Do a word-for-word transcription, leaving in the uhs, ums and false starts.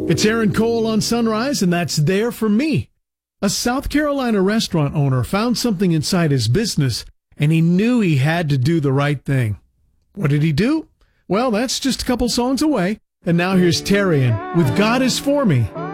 It's Aaron Cole on Sunrise, and that's There For Me. A South Carolina restaurant owner found something inside his business, and he knew he had to do the right thing. What did he do? Well, that's just a couple songs away. And now here's Terrian with God Is For Me.